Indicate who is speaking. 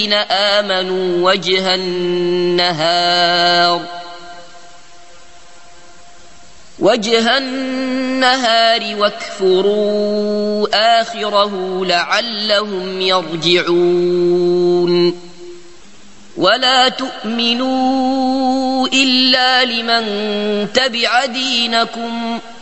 Speaker 1: الذين آمنوا وجه النهار واكفروا آخره لعلهم يرجعون ولا تؤمنوا إلا لمن تبع دينكم